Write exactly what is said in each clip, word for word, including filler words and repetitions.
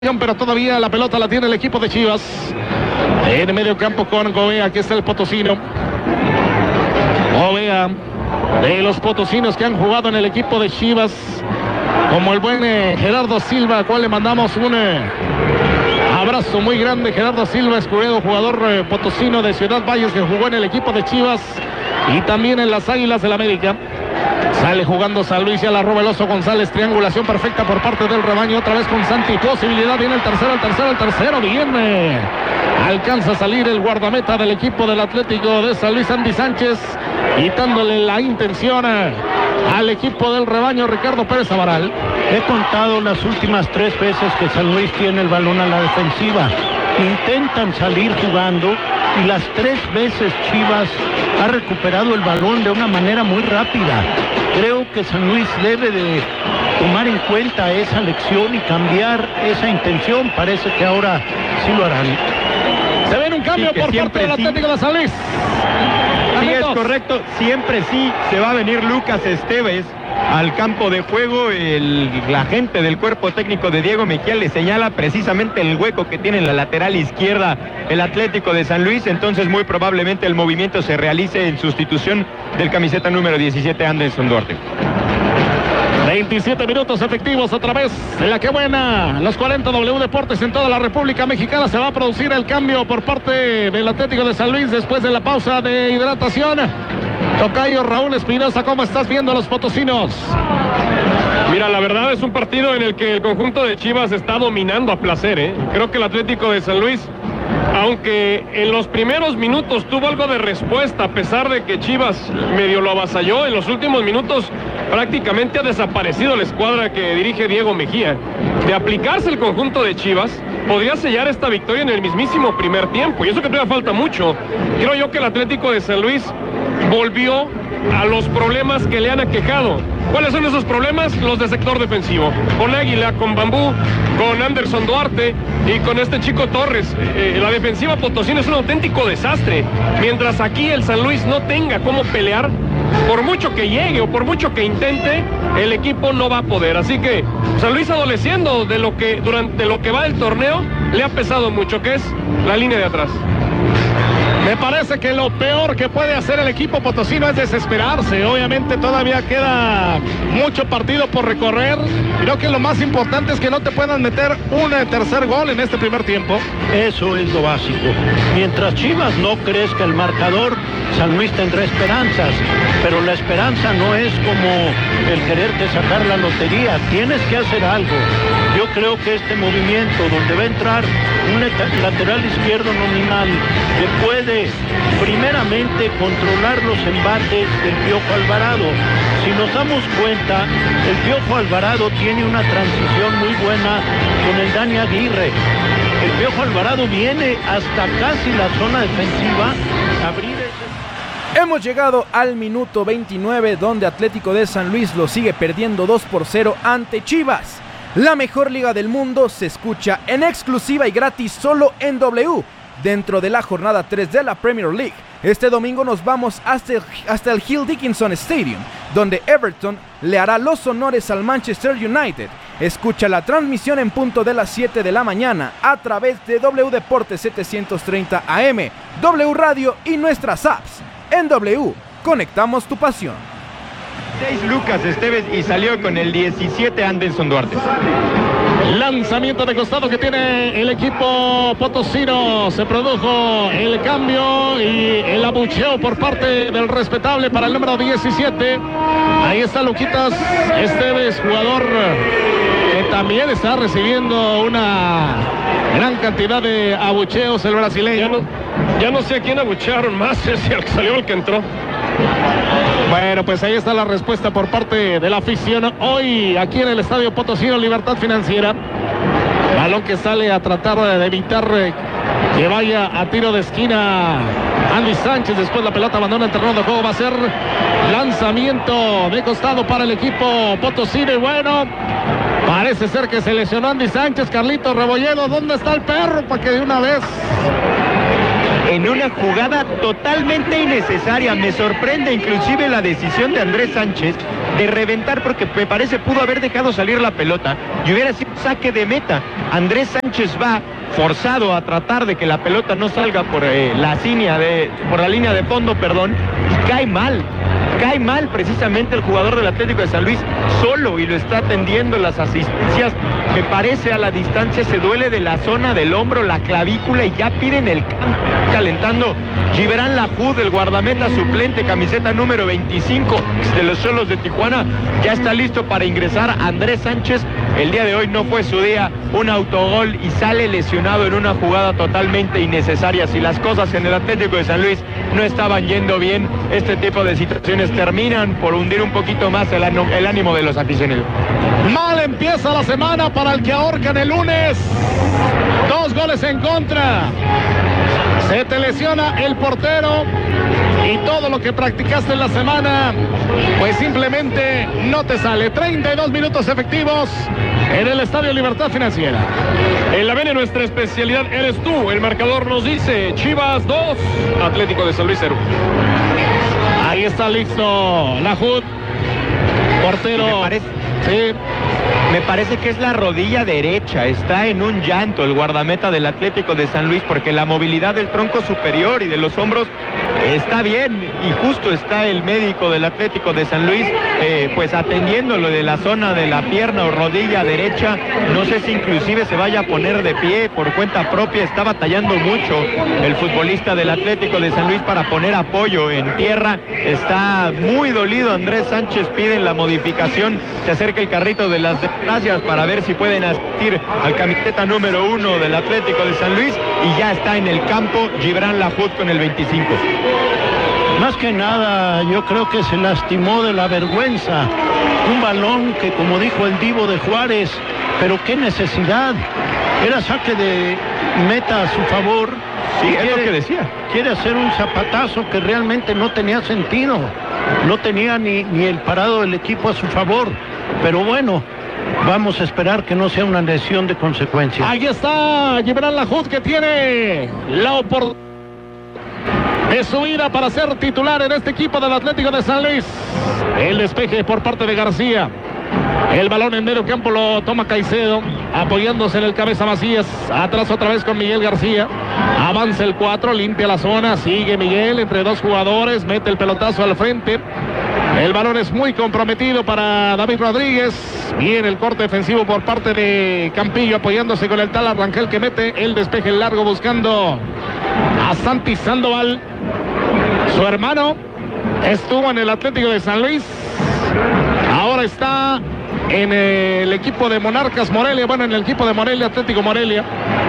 Pero todavía la pelota la tiene el equipo de Chivas. En medio campo con Gobea, aquí está el potosino. Gobea, de los potosinos que han jugado en el equipo de Chivas, como el buen eh, Gerardo Silva, al cual le mandamos un eh, abrazo muy grande. Gerardo Silva Escuredo, jugador eh, potosino de Ciudad Valles, que jugó en el equipo de Chivas y también en las Águilas del América. Sale jugando San Luis, ya la roba el Oso González, triangulación perfecta por parte del rebaño, otra vez con Santi, posibilidad, viene el tercero, el tercero, el tercero, viene, alcanza a salir el guardameta del equipo del Atlético de San Luis, Andy Sánchez, quitándole la intención al equipo del rebaño, Ricardo Pérez Amaral. He contado las últimas tres veces que San Luis tiene el balón a la defensiva, intentan salir jugando y las tres veces Chivas ha recuperado el balón de una manera muy rápida. Creo que San Luis debe de tomar en cuenta esa lección y cambiar esa intención. Parece que ahora sí lo harán. Se ve un cambio sí, por parte del sí. Atlético de San Luis. Sí, es correcto. Siempre sí se va a venir Lucas Esteves al campo de juego. El, la gente del cuerpo técnico de Diego Mejía le señala precisamente el hueco que tiene en la lateral izquierda el Atlético de San Luis, entonces muy probablemente el movimiento se realice en sustitución del camiseta número diecisiete, Anderson Duarte. veintisiete minutos efectivos a través de la que buena, los cuarenta W Deportes en toda la República Mexicana. Se va a producir el cambio por parte del Atlético de San Luis después de la pausa de hidratación. Tocayo Raúl Espinosa, ¿cómo estás viendo a los potosinos? Mira, la verdad es un partido en el que el conjunto de Chivas está dominando a placer, ¿eh? Creo que el Atlético de San Luis, aunque en los primeros minutos tuvo algo de respuesta, a pesar de que Chivas medio lo avasalló, en los últimos minutos prácticamente ha desaparecido la escuadra que dirige Diego Mejía. De aplicarse el conjunto de Chivas, podría sellar esta victoria en el mismísimo primer tiempo, y eso que todavía falta mucho. Creo yo que el Atlético de San Luis volvió a los problemas que le han aquejado. ¿Cuáles son esos problemas? Los de sector defensivo. Con Águila, con Bambú, con Anderson Duarte y con este chico Torres. Eh, la defensiva potosina es un auténtico desastre. Mientras aquí el San Luis no tenga cómo pelear, por mucho que llegue o por mucho que intente, el equipo no va a poder. Así que San Luis adoleciendo de lo que durante lo que va del torneo le ha pesado mucho, que es la línea de atrás. Me parece que lo peor que puede hacer el equipo potosino es desesperarse. Obviamente todavía queda mucho partido por recorrer. Creo que lo más importante es que no te puedan meter un tercer gol en este primer tiempo. Eso es lo básico. Mientras Chivas no crezca el marcador, San Luis tendrá esperanzas. Pero la esperanza no es como el quererte sacar la lotería. Tienes que hacer algo. Yo creo que este movimiento donde va a entrar un lateral izquierdo nominal que puede primeramente controlar los embates del Piojo Alvarado. Si nos damos cuenta, el Piojo Alvarado tiene una transición muy buena con el Dani Aguirre. El Piojo Alvarado viene hasta casi la zona defensiva a abrir ese... Hemos llegado al minuto veintinueve, donde Atlético de San Luis lo sigue perdiendo dos por cero ante Chivas. La mejor liga del mundo se escucha en exclusiva y gratis solo en W, dentro de la jornada tres de la Premier League. Este domingo nos vamos hasta el, hasta el Hill Dickinson Stadium, donde Everton le hará los honores al Manchester United. Escucha la transmisión en punto de las siete de la mañana a través de W Deportes setecientos treinta A M, W Radio y nuestras apps. En W, conectamos tu pasión. seis Lucas Esteves y salió con el diecisiete Anderson Duarte. Lanzamiento de costado que tiene el equipo potosino. Se produjo el cambio y el abucheo por parte del respetable para el número diecisiete. Ahí está Luquitas Esteves, jugador que también está recibiendo una gran cantidad de abucheos, el brasileño. Ya no, ya no sé a quién abuchearon más, si el que salió o el que entró. Bueno, pues ahí está la respuesta por parte de la afición hoy aquí en el Estadio Potosino Libertad Financiera. Balón que sale a tratar de evitar que vaya a tiro de esquina Andy Sánchez. Después la pelota abandona el terreno de juego. Va a ser lanzamiento de costado para el equipo potosino. Y bueno, parece ser que se lesionó Andy Sánchez. Carlitos Rebolledo, ¿dónde está el perro? Para que de una vez en una jugada totalmente innecesaria. Me sorprende inclusive la decisión de Andrés Sánchez de reventar, porque me parece pudo haber dejado salir la pelota y hubiera sido saque de meta. Andrés Sánchez va forzado a tratar de que la pelota no salga por eh, la línea de por la línea de fondo, perdón, y cae mal. Cae mal precisamente el jugador del Atlético de San Luis solo y lo está atendiendo las asistencias. Me parece a la distancia se duele de la zona del hombro, la clavícula, y ya piden el campo. Calentando Gibran Lahoud, el guardameta suplente, camiseta número veinticinco de los Xolos de Tijuana. Ya está listo para ingresar Andrés Sánchez. El día de hoy no fue su día, un autogol y sale lesionado en una jugada totalmente innecesaria. Si las cosas en el Atlético de San Luis no estaban yendo bien, este tipo de situaciones terminan por hundir un poquito más el, el ánimo de los aficionados. Mal empieza la semana para el que ahorcan el lunes. Dos goles en contra. Se te lesiona el portero y todo lo que practicaste en la semana, pues simplemente no te sale. treinta y dos minutos efectivos en el Estadio Libertad Financiera. En la Bene nuestra especialidad eres tú. El marcador nos dice Chivas dos, Atlético de San Luis cero. Ahí está listo Lahoud, portero. Me parece, sí. me parece que es la rodilla derecha. Está en un llanto el guardameta del Atlético de San Luis, porque la movilidad del tronco superior y de los hombros está bien, y justo está el médico del Atlético de San Luis eh, pues atendiéndolo de la zona de la pierna o rodilla derecha. No sé si inclusive se vaya a poner de pie por cuenta propia. Está batallando mucho el futbolista del Atlético de San Luis para poner apoyo en tierra. Está muy dolido Andrés Sánchez, piden la modificación. Se acerca el carrito de las desgracias para ver si pueden asistir al camiseta número uno del Atlético de San Luis, y ya está en el campo Gibran Lahoud con el veinticinco. Más que nada, yo creo que se lastimó de la vergüenza. Un balón que, como dijo el Divo de Juárez, pero qué necesidad. Era saque de meta a su favor. Sí, es quiere, lo que decía. Quiere hacer un zapatazo que realmente no tenía sentido. No tenía ni, ni el parado del equipo a su favor. Pero bueno, vamos a esperar que no sea una lesión de consecuencia. Ahí está Gibran Lahoud, que tiene la oportunidad de su vida para ser titular en este equipo del Atlético de San Luis. El despeje por parte de García. El balón en medio campo lo toma Caicedo, apoyándose en el cabeza Macías. Atrás otra vez con Miguel García. Avanza el cuatro, limpia la zona. Sigue Miguel entre dos jugadores. Mete el pelotazo al frente. El balón es muy comprometido para David Rodríguez. Viene el corte defensivo por parte de Campillo, apoyándose con el tal Rangel, que mete el despeje largo buscando a Santi Sandoval. Su hermano estuvo en el Atlético de San Luis. Ahora está en el equipo de Monarcas Morelia. Bueno, en el equipo de Morelia, Atlético Morelia.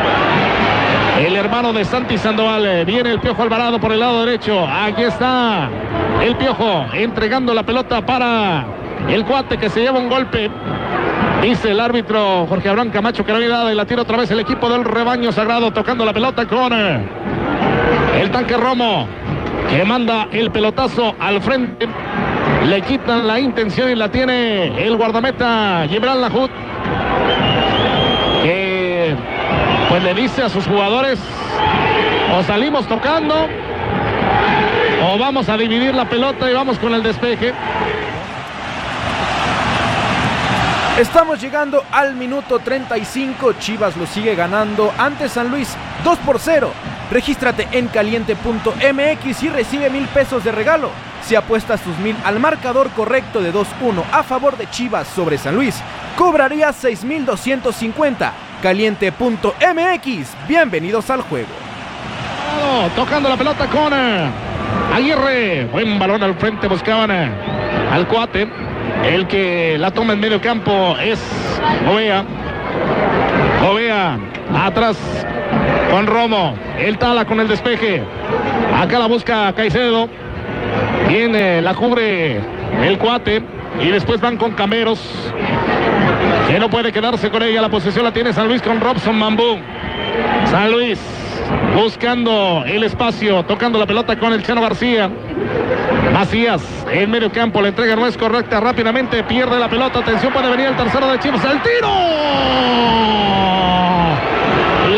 El hermano de Santi Sandoval. Viene el Piojo Alvarado por el lado derecho. Aquí está el Piojo entregando la pelota para el cuate, que se lleva un golpe. Dice el árbitro Jorge Abraham Camacho que no hay nada, y la tira otra vez el equipo del Rebaño Sagrado, tocando la pelota con el Tanque Romo, que manda el pelotazo al frente. Le quitan la intención y la tiene el guardameta Gibran Lahoud, que pues le dice a sus jugadores: o salimos tocando o vamos a dividir la pelota y vamos con el despeje. Estamos llegando al minuto treinta y cinco. Chivas lo sigue ganando ante San Luis dos por cero. Regístrate en caliente punto m x y recibe mil pesos de regalo si apuestas tus mil al marcador correcto de dos uno a favor de Chivas sobre San Luis. Cobraría seis mil doscientos cincuenta. caliente punto m x. Bienvenidos al juego. Tocando la pelota con Aguirre. Buen balón al frente, buscaban al cuate. El que la toma en medio campo es Ovea. Ovea atrás con Romo. El Tala con el despeje. Acá la busca Caicedo. Viene, la cubre el cuate. Y después van con Cameros, que no puede quedarse con ella. La posesión la tiene San Luis con Robson Mambú. San Luis buscando el espacio, tocando la pelota con el Chano García. Macías en medio campo, la entrega no es correcta, rápidamente pierde la pelota. Atención, puede venir el tercero de Chivas. ¡El tiro! La pelota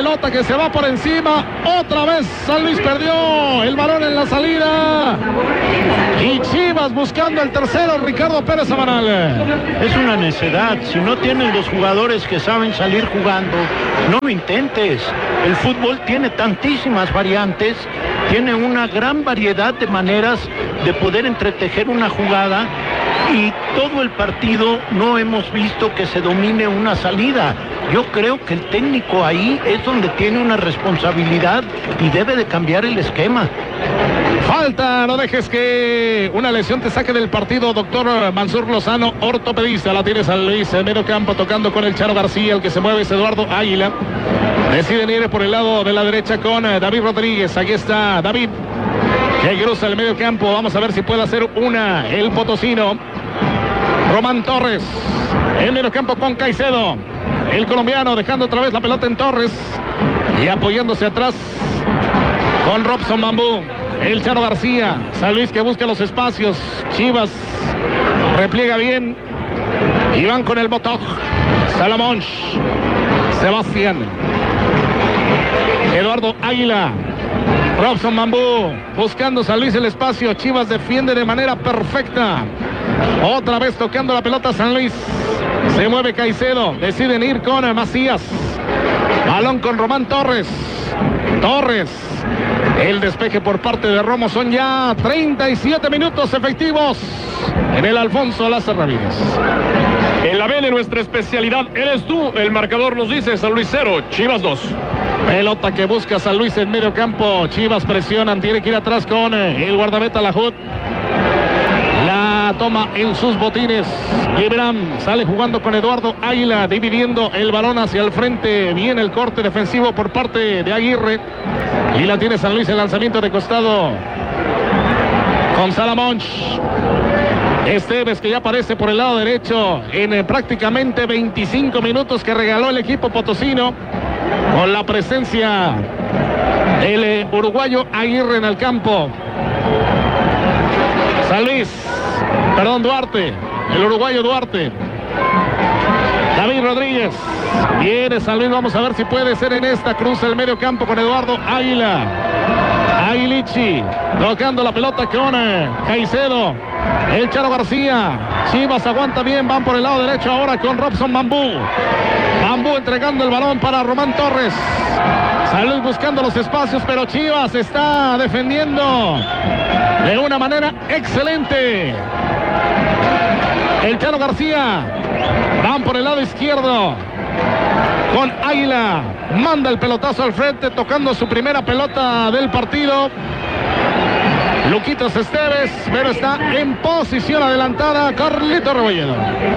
pelota que se va por encima. Otra vez San Luis perdió el balón en la salida. Y Chivas buscando el tercero, Ricardo Pérez Amanal. Es una necedad. Si no tienen los jugadores que saben salir jugando, no lo intentes. El fútbol tiene tantísimas variantes, tiene una gran variedad de maneras de poder entretejer una jugada, y todo el partido no hemos visto que se domine una salida. Yo creo que el técnico ahí es donde tiene una responsabilidad y debe de cambiar el esquema. Falta, no dejes que una lesión te saque del partido, doctor Mansur Lozano, ortopedista. La tiene San Luis en medio campo, tocando con el Charo García. El que se mueve es Eduardo Águila. Deciden ir por el lado de la derecha con David Rodríguez. Aquí está David, que cruza el medio campo. Vamos a ver si puede hacer una el potosino. Román Torres en medio campo con Caicedo. El colombiano dejando otra vez la pelota en Torres y apoyándose atrás con Robson Bambú. El Charo García. San Luis que busca los espacios. Chivas repliega bien y van con el Botoj. Salomón, Sebastián, Eduardo Águila, Robson Bambú buscando San Luis el espacio. Chivas defiende de manera perfecta. Otra vez tocando la pelota San Luis. Se mueve Caicedo. Deciden ir con Macías. Balón con Román Torres. Torres. El despeje por parte de Romo. Son ya treinta y siete minutos efectivos en el Alfonso Lázaro Ramírez. En la B de nuestra especialidad eres tú. El marcador nos dice San Luis cero, Chivas dos. Pelota que busca San Luis en medio campo. Chivas presionan. Tiene que ir atrás con el guardameta Lajut. La toma en sus botines. Gibran sale jugando con Eduardo Águila, dividiendo el balón hacia el frente. Viene el corte defensivo por parte de Aguirre. Y la tiene San Luis, el lanzamiento de costado con Salomón. Esteves, que ya aparece por el lado derecho en eh, prácticamente veinticinco minutos que regaló el equipo potosino, con la presencia del eh, uruguayo Aguirre en el campo. San Luis, perdón, Duarte, el uruguayo Duarte. David Rodríguez. Viene San Luis, vamos a ver si puede ser en esta. Cruza el medio campo con Eduardo Águila. Aguilichi tocando la pelota con eh, Caicedo. El Charo García. Chivas aguanta bien, van por el lado derecho ahora con Robson Bambú. Bambú entregando el balón para Román Torres. San Luis buscando los espacios, pero Chivas está defendiendo de una manera excelente. El Charo García. Van por el lado izquierdo con Águila. Manda el pelotazo al frente, tocando su primera pelota del partido. Luquitas Esteves, pero está en posición adelantada Carlito Rebolledo.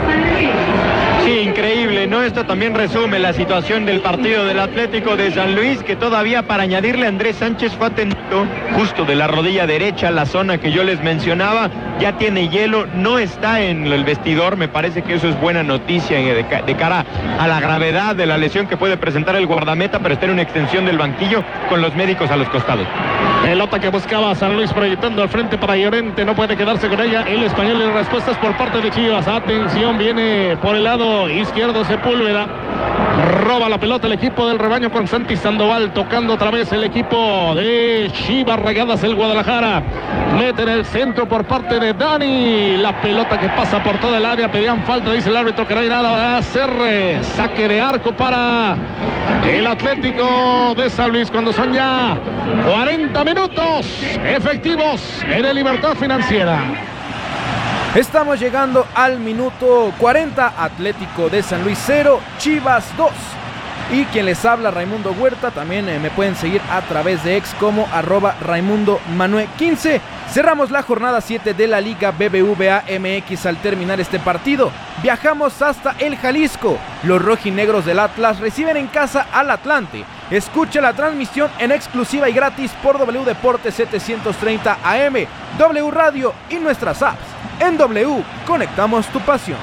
Sí, increíble, ¿no? Esto también resume la situación del partido del Atlético de San Luis, que todavía, para añadirle, Andrés Sánchez fue atendido justo de la rodilla derecha, la zona que yo les mencionaba, ya tiene hielo, no está en el vestidor. Me parece que eso es buena noticia de, de cara a la gravedad de la lesión que puede presentar el guardameta, pero está en una extensión del banquillo con los médicos a los costados. Pelota que buscaba San Luis proyectando al frente para Llorente, no puede quedarse con ella el español. Y respuestas por parte de Chivas. Atención, viene por el lado izquierdo Sepúlveda. Roba la pelota el equipo del rebaño con Santi Sandoval, tocando otra vez el equipo de Chivas Rayadas el Guadalajara. Mete en el centro por parte de Dani. La pelota que pasa por toda el área. Pedían falta, dice el árbitro que no hay nada. Va a hacer saque de arco para el Atlético de San Luis, cuando son ya cuarenta minutos efectivos en el Libertad Financiera. Estamos llegando al minuto cuarenta. Atlético de San Luis cero, Chivas dos. Y quien les habla, Raimundo Huerta. También eh, me pueden seguir a través de ex como arroba Raimundo Manue quince. Cerramos la jornada siete de la Liga B B V A M X al terminar este partido. Viajamos hasta el Jalisco. Los rojinegros del Atlas reciben en casa al Atlante. Escucha la transmisión en exclusiva y gratis por W Deportes setecientos treinta A M, W Radio y nuestras apps. En W, conectamos tu pasión.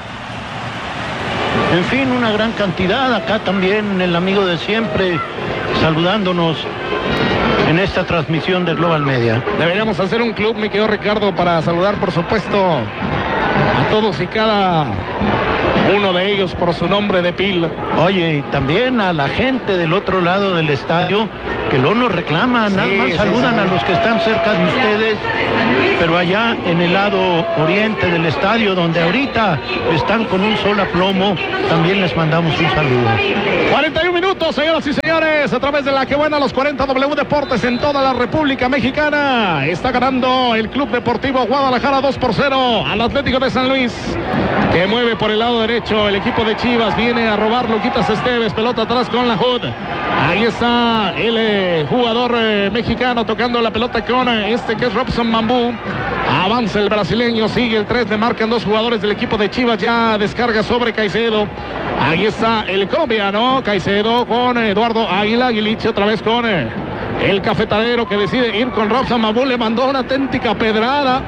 En fin, una gran cantidad. Acá también el amigo de siempre saludándonos en esta transmisión de Global Media. Deberíamos hacer un club, mi querido Ricardo, para saludar, por supuesto, a todos y cada uno de ellos por su nombre de pila. Oye, y también a la gente del otro lado del estadio, que luego nos reclaman, nada Sí, más sí, saludan sí. a los que están cerca de ustedes, pero allá en el lado oriente del estadio, donde ahorita están con un solo aplomo, también les mandamos un saludo. cuarenta y un minutos, señoras y señores, a través de la que buena los cuarenta W Deportes en toda la República Mexicana. Está ganando el Club Deportivo Guadalajara dos por cero al Atlético de San Luis, que mueve por el lado derecho el equipo de Chivas. Viene a robar Luquitas Esteves, pelota atrás con la Hood. Ahí está el eh, jugador eh, mexicano tocando la pelota con eh, este que es Robson Mambú. Avanza el brasileño, sigue el tres, le marcan dos jugadores del equipo de Chivas, ya descarga sobre Caicedo. Ahí está el colombiano, Caicedo con Eduardo Águila, Aguiliche otra vez con eh, el cafetalero que decide ir con Robson Mambú, le mandó una auténtica pedrada.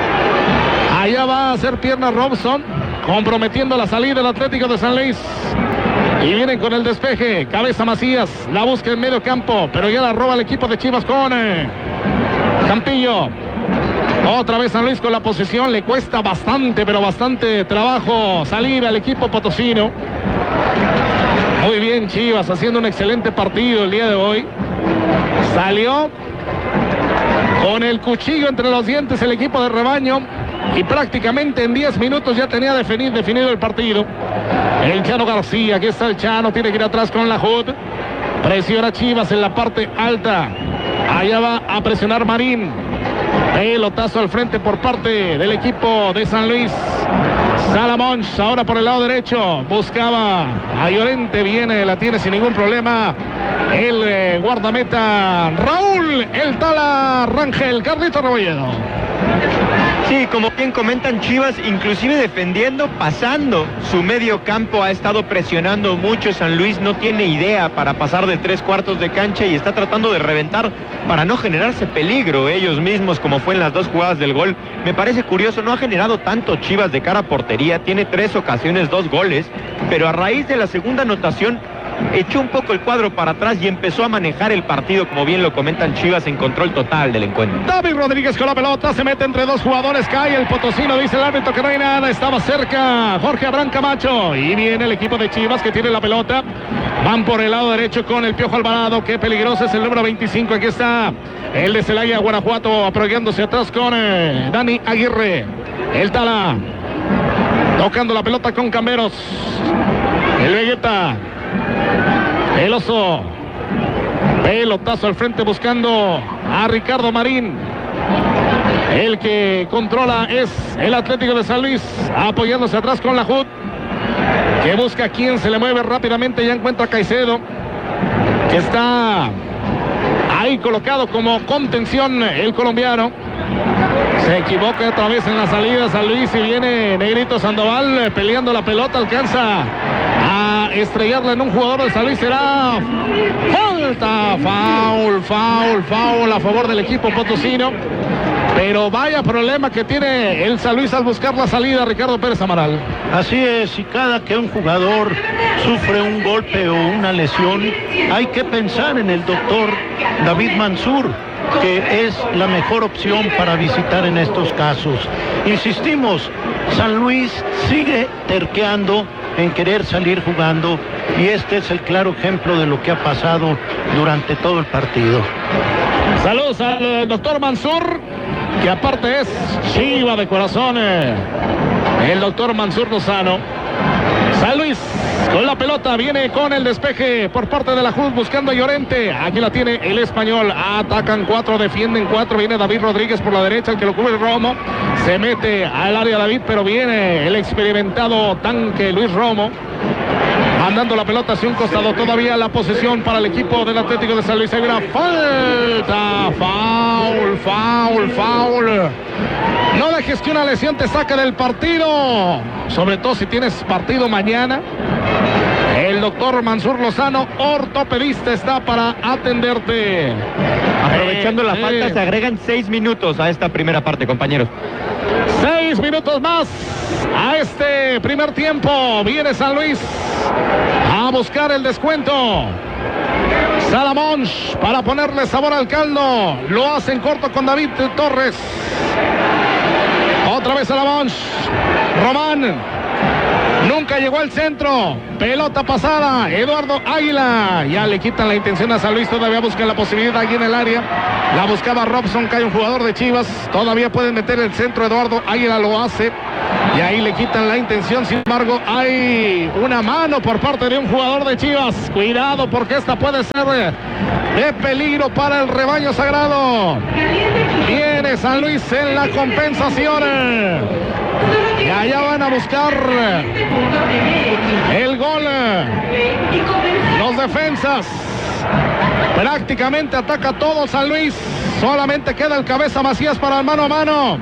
Allá va a hacer pierna Robson, comprometiendo la salida del Atlético de San Luis. Y vienen con el despeje, cabeza Macías, la busca en medio campo, pero ya la roba el equipo de Chivas con eh, Campillo. Otra vez San Luis con la posesión, le cuesta bastante, pero bastante trabajo salir al equipo potosino. Muy bien Chivas, haciendo un excelente partido el día de hoy. Salió con el cuchillo entre los dientes el equipo de Rebaño y prácticamente en diez minutos ya tenía definido, definido el partido. El Chano García, aquí está el Chano, tiene que ir atrás con la Hood. Presiona Chivas en la parte alta. Allá va a presionar Marín. Pelotazo al frente por parte del equipo de San Luis. Salamons ahora por el lado derecho. Buscaba a Llorente. Viene, la tiene sin ningún problema. El eh, guardameta Raúl, el Tala Rangel, Carlito Rebolledo. Sí, como bien comentan, Chivas, inclusive defendiendo, pasando su medio campo, ha estado presionando mucho. San Luis no tiene idea para pasar de tres cuartos de cancha y está tratando de reventar para no generarse peligro ellos mismos, como fue en las dos jugadas del gol. Me parece curioso, no ha generado tanto Chivas de cara a portería, tiene tres ocasiones, dos goles, pero a raíz de la segunda anotación echó un poco el cuadro para atrás y empezó a manejar el partido, como bien lo comentan, Chivas en control total del encuentro. David Rodríguez con la pelota, se mete entre dos jugadores, cae el potosino, dice el árbitro que no hay nada, estaba cerca Jorge Abraham Camacho, y viene el equipo de Chivas que tiene la pelota, van por el lado derecho con el Piojo Alvarado, qué peligroso es el número veinticinco, aquí está el de Celaya, Guanajuato, apoyándose atrás con eh, Dani Aguirre, el Tala, tocando la pelota con Camberos, el Vegeta, el Oso, pelotazo al frente buscando a Ricardo Marín. El que controla es el Atlético de San Luis, apoyándose atrás con la Hood, que busca a quien se le mueve rápidamente, ya encuentra a Caicedo, que está ahí colocado como contención el colombiano. Se equivoca otra vez en la salida San Luis y viene Negrito Sandoval eh, peleando la pelota, alcanza a estrellarla en un jugador de San Luis, será falta, foul, foul, foul a favor del equipo potosino, pero vaya problema que tiene el San Luis al buscar la salida, Ricardo Pérez Amaral. Así es, y cada que un jugador sufre un golpe o una lesión, hay que pensar en el doctor David Mansur, que es la mejor opción para visitar en estos casos. Insistimos, San Luis sigue terqueando en querer salir jugando y este es el claro ejemplo de lo que ha pasado durante todo el partido. Saludos al eh, doctor Mansur, que aparte es chiva de corazón, eh, el doctor Mansur Lozano. San Luis con la pelota, viene con el despeje por parte de la Cruz buscando a Llorente. Aquí la tiene el español. Atacan cuatro, defienden cuatro. Viene David Rodríguez por la derecha, el que lo cubre Romo. Se mete al área David, pero viene el experimentado tanque Luis Romo, mandando la pelota hacia un costado. Todavía la posesión para el equipo del Atlético de San Luis. Hay una falta. Foul, foul, foul. No dejes que una lesión te saque del partido, sobre todo si tienes partido mañana. El doctor Mansur Lozano, ortopedista, está para atenderte. Aprovechando eh, la eh. falta, se agregan seis minutos a esta primera parte, compañeros. Seis minutos más a este primer tiempo. Viene San Luis a buscar el descuento. Salamón para ponerle sabor al caldo. Lo hace en corto con David Torres. Otra vez Salamón. Román. Nunca llegó al centro. Pelota pasada. Eduardo Águila. Ya le quitan la intención a San Luis. Todavía buscan la posibilidad aquí en el área. La buscaba Robson. Cae un jugador de Chivas. Todavía pueden meter el centro. Eduardo Águila lo hace. Y ahí le quitan la intención. Sin embargo, hay una mano por parte de un jugador de Chivas. Cuidado porque esta puede ser de peligro para el rebaño sagrado. Viene San Luis en la compensación. Y allá van a buscar el gol. Los defensas. Prácticamente ataca todo San Luis. Solamente queda el cabeza Macías para el mano a mano.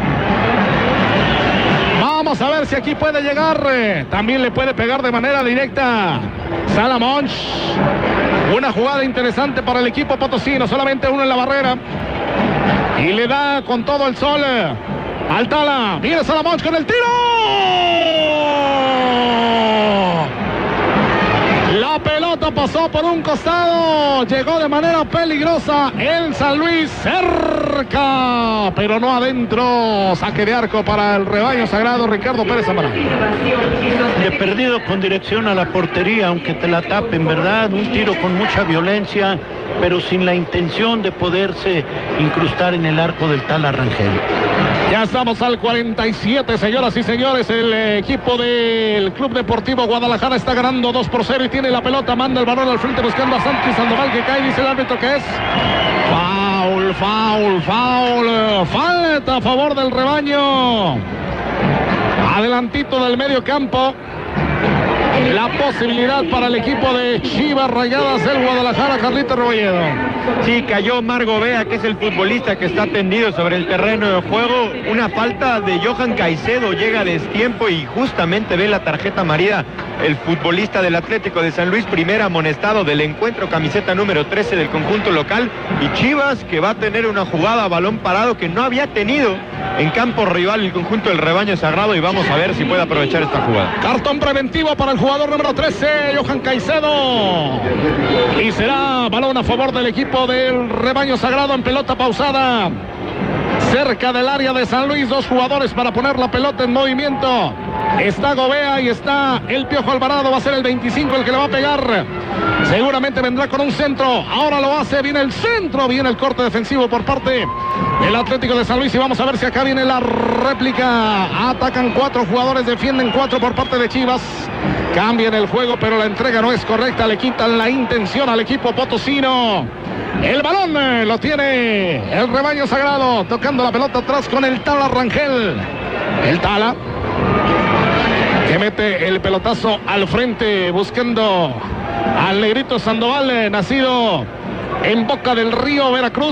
Vamos a ver si aquí puede llegar. También le puede pegar de manera directa Salamonch. Una jugada interesante para el equipo potosino. Solamente uno en la barrera. Y le da con todo el sol al Tala. Viene Salamonch con el tiro. La pelota pasó por un costado. Llegó de manera peligrosa el San Luis. Cerca, pero no adentro. Saque de arco para el rebaño sagrado. Ricardo Pérez Zambrano. De perdido con dirección a la portería, aunque te la tapen, ¿verdad? Un tiro con mucha violencia, pero sin la intención de poderse incrustar en el arco del Tala Rangel. Ya estamos al cuarenta y siete, señoras y señores. El equipo del Club Deportivo Guadalajara está ganando dos por cero y tiene la pelota. Manda el balón al frente buscando a Santos Sandoval, que cae. Dice el árbitro que es foul, foul, foul. Falta a favor del rebaño. Adelantito del medio campo. La posibilidad para el equipo de Chivas Rayadas del Guadalajara, Carlito Rebolledo. Sí, cayó Margo Vea, que es el futbolista que está tendido sobre el terreno de juego. Una falta de Johan Caicedo, llega a destiempo y justamente ve la tarjeta amarilla el futbolista del Atlético de San Luis, primer amonestado del encuentro, camiseta número trece del conjunto local. Y Chivas, que va a tener una jugada a balón parado que no había tenido en campo rival el conjunto del rebaño sagrado, y vamos a ver si puede aprovechar esta jugada. Cartón preventivo para el jugador número trece, Johan Caicedo. Y será balón a favor del equipo del rebaño sagrado en pelota pausada. Cerca del área de San Luis, dos jugadores para poner la pelota en movimiento. Está Gobea y está el Piojo Alvarado. Va a ser el veinticinco el que le va a pegar. Seguramente vendrá con un centro. Ahora lo hace. Viene el centro. Viene el corte defensivo por parte del Atlético de San Luis. Y vamos a ver si acá viene la réplica. Atacan cuatro jugadores. Defienden cuatro por parte de Chivas. Cambian el juego, pero la entrega no es correcta. Le quitan la intención al equipo potosino. El balón eh, lo tiene el rebaño sagrado. Tocando la pelota atrás con el Tala Rangel. El Tala, que mete el pelotazo al frente buscando al negrito Sandoval, eh, nacido en Boca del Río, Veracruz.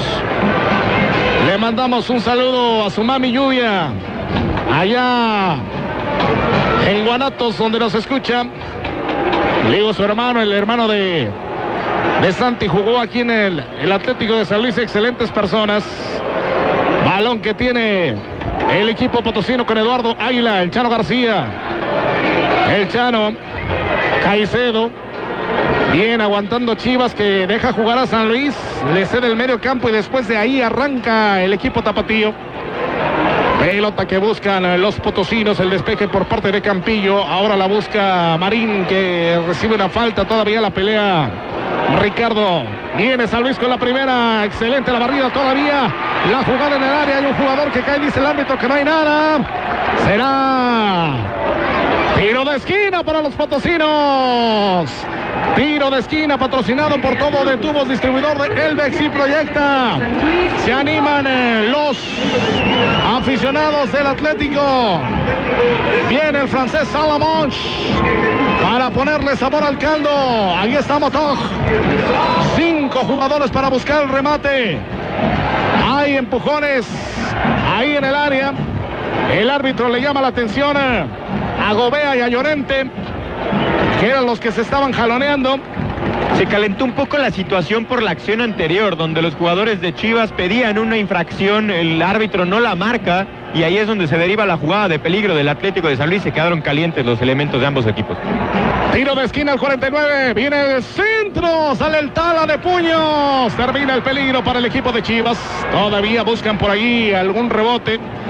Le mandamos un saludo a su mami Lluvia, allá en Guanatos, donde nos escucha. Le digo su hermano, el hermano de, de Santi, jugó aquí en el, el Atlético de San Luis. Excelentes personas. Balón que tiene el equipo potosino con Eduardo Águila, el Chano García. El Chano, Caicedo. Bien aguantando Chivas, que deja jugar a San Luis. Le cede el medio campo y después de ahí arranca el equipo tapatío. Pelota que buscan los potosinos, el despeje por parte de Campillo. Ahora la busca Marín, que recibe una falta. Todavía la pelea Ricardo. Viene San Luis con la primera. Excelente la barrida todavía. La jugada en el área. Hay un jugador que cae. Dice el árbitro que no hay nada. Será tiro de esquina para los potosinos. Tiro de esquina patrocinado por todo de Tubos, distribuidor de Elvex y Proyecta. Se animan eh, los aficionados del Atlético. Viene el francés Salamonch para ponerle sabor al caldo. Ahí está Motoj. Cinco jugadores para buscar el remate. Hay empujones ahí en el área. El árbitro le llama la atención a Gobea y a Llorente, que eran los que se estaban jaloneando. Se calentó un poco la situación por la acción anterior, donde los jugadores de Chivas pedían una infracción, el árbitro no la marca, y ahí es donde se deriva la jugada de peligro del Atlético de San Luis. Se quedaron calientes los elementos de ambos equipos. Tiro de esquina al cuarenta y nueve, viene el centro, sale el Tala de puños, termina el peligro para el equipo de Chivas. Todavía buscan por ahí algún rebote.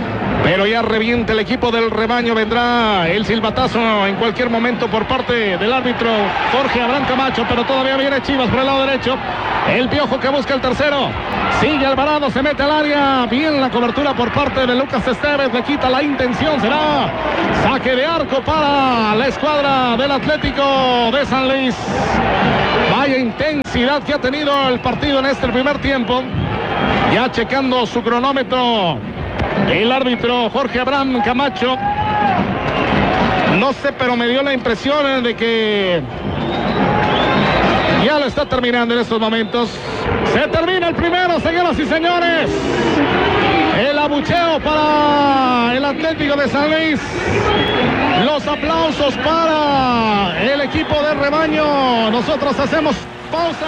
pero ya revienta el equipo del rebaño. Vendrá el silbatazo en cualquier momento por parte del árbitro Jorge Abraham Camacho, pero todavía viene Chivas por el lado derecho. El Piojo que busca el tercero. Sigue Alvarado, se mete al área. Bien la cobertura por parte de Lucas Esteves. Le quita la intención. Será saque de arco para la escuadra del Atlético de San Luis. Vaya intensidad que ha tenido el partido en este primer tiempo. Ya checando su cronómetro el árbitro Jorge Abraham Camacho. No sé, pero me dio la impresión de que ya lo está terminando en estos momentos. Se termina el primero, señoras y señores. El abucheo para el Atlético de San Luis. Los aplausos para el equipo del rebaño. Nosotros hacemos pausa.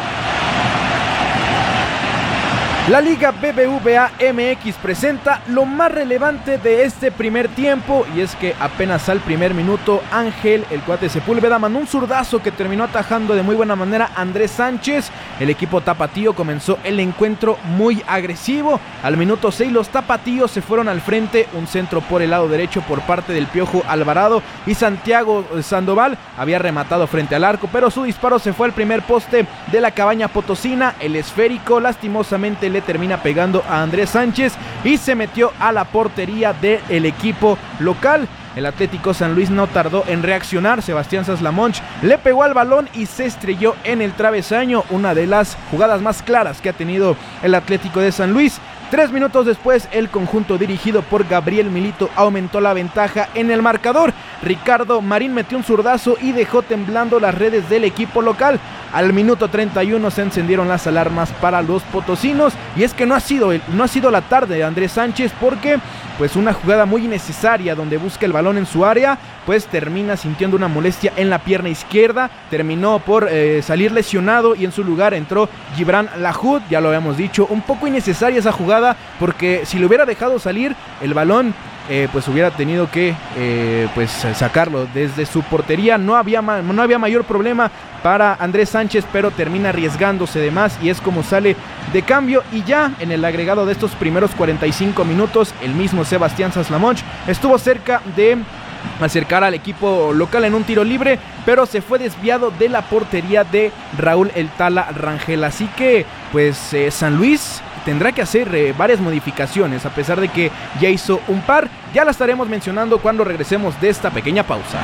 La Liga B B V A M X presenta lo más relevante de este primer tiempo, y es que apenas al primer minuto Ángel, el cuate Sepúlveda, mandó un zurdazo que terminó atajando de muy buena manera Andrés Sánchez. El equipo tapatío comenzó el encuentro muy agresivo. Al minuto seis los tapatíos se fueron al frente, un centro por el lado derecho por parte del Piojo Alvarado, y Santiago Sandoval había rematado frente al arco, pero su disparo se fue al primer poste de la Cabaña Potosina. El esférico lastimosamente le termina pegando a Andrés Sánchez y se metió a la portería del equipo local. El Atlético San Luis no tardó en reaccionar. Sebastián Saslamonch le pegó al balón y se estrelló en el travesaño, una de las jugadas más claras que ha tenido el Atlético de San Luis. Tres minutos después, el conjunto dirigido por Gabriel Milito aumentó la ventaja en el marcador. Ricardo Marín metió un zurdazo y dejó temblando las redes del equipo local. Al minuto treinta y uno se encendieron las alarmas para los potosinos, y es que no ha sido, el, no ha sido la tarde de Andrés Sánchez, porque pues una jugada muy innecesaria donde busca el balón en su área, pues termina sintiendo una molestia en la pierna izquierda, terminó por eh, salir lesionado y en su lugar entró Gibran Lahoud. Ya lo habíamos dicho, un poco innecesaria esa jugada, porque si lo hubiera dejado salir el balón, Eh, pues hubiera tenido que eh, pues sacarlo desde su portería. No había, ma- no había mayor problema para Andrés Sánchez, pero termina arriesgándose de más y es como sale de cambio. Y ya en el agregado de estos primeros cuarenta y cinco minutos, el mismo Sebastián Saslamonch estuvo cerca de acercar al equipo local en un tiro libre, pero se fue desviado de la portería de Raúl El Tala Rangel. Así que pues eh, San Luis tendrá que hacer eh, varias modificaciones, a pesar de que ya hizo un par. Ya la estaremos mencionando cuando regresemos de esta pequeña pausa.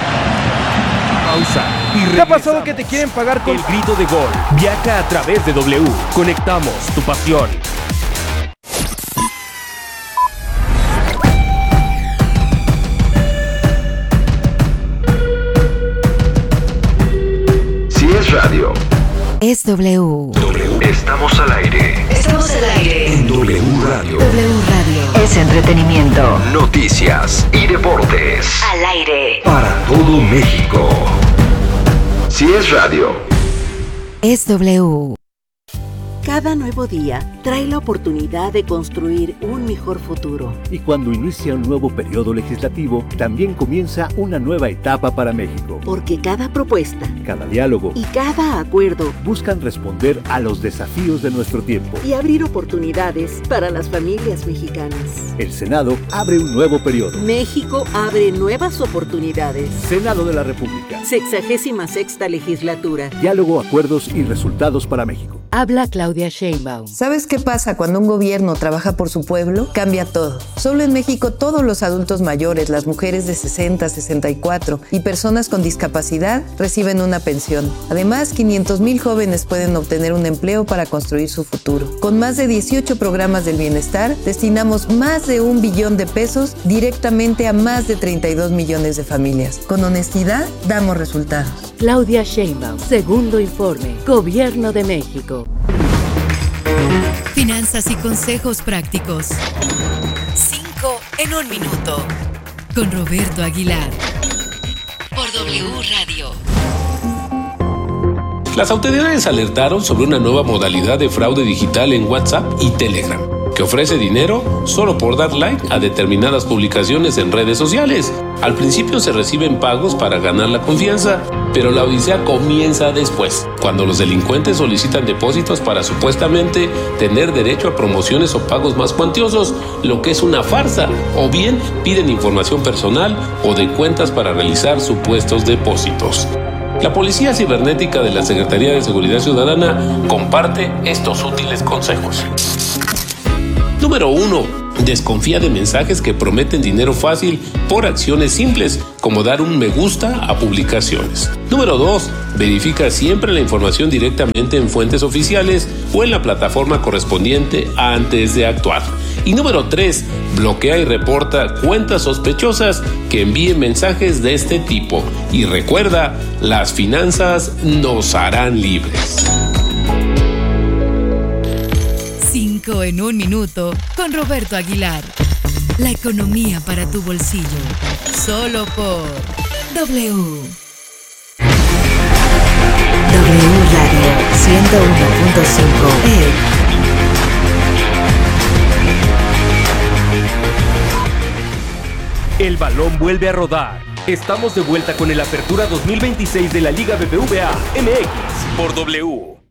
Pausa y ¿Qué ha pasado que te quieren pagar con el grito de gol? Viaja a través de W. Conectamos tu pasión. Si es radio, es W. W. Estamos al aire. Estamos al aire. En W Radio. W Radio. Es entretenimiento. Noticias y deportes. Al aire. Para todo México. Si es radio, es W. Cada nuevo día trae la oportunidad de construir un mejor futuro. Y cuando inicia un nuevo periodo legislativo, también comienza una nueva etapa para México. Porque cada propuesta, cada diálogo y cada acuerdo buscan responder a los desafíos de nuestro tiempo y abrir oportunidades para las familias mexicanas. El Senado abre un nuevo periodo. México abre nuevas oportunidades. Senado de la República. Sexagésima sexta legislatura. Diálogo, acuerdos y resultados para México. Habla Claudia Sheinbaum. ¿Sabes qué pasa cuando un gobierno trabaja por su pueblo? Cambia todo. Solo en México todos los adultos mayores, las mujeres de sesenta, sesenta y cuatro y personas con discapacidad reciben una pensión. Además, quinientos mil jóvenes pueden obtener un empleo para construir su futuro. Con más de dieciocho programas del bienestar, destinamos más de un billón de pesos directamente a más de treinta y dos millones de familias. Con honestidad, damos resultados. Claudia Sheinbaum, segundo informe, Gobierno de México. Finanzas y consejos prácticos. Cinco en un minuto. Con Roberto Aguilar. Por W Radio. Las autoridades alertaron sobre una nueva modalidad de fraude digital en WhatsApp y Telegram. que ofrece dinero solo por dar like a determinadas publicaciones en redes sociales. Al principio se reciben pagos para ganar la confianza, pero la odisea comienza después, cuando los delincuentes solicitan depósitos para supuestamente tener derecho a promociones o pagos más cuantiosos, lo que es una farsa, o bien piden información personal o de cuentas para realizar supuestos depósitos. La Policía Cibernética de la Secretaría de Seguridad Ciudadana comparte estos útiles consejos. Número uno. Desconfía de mensajes que prometen dinero fácil por acciones simples, como dar un me gusta a publicaciones. Número dos. Verifica siempre la información directamente en fuentes oficiales o en la plataforma correspondiente antes de actuar. Y número tres. Bloquea y reporta cuentas sospechosas que envíen mensajes de este tipo. Y recuerda, las finanzas nos harán libres. cinco en un minuto con Roberto Aguilar. La economía para tu bolsillo. Solo por W. W Radio ciento uno punto cinco E. El balón vuelve a rodar. Estamos de vuelta con el Apertura dos mil veintiséis de la Liga B B V A M X por W.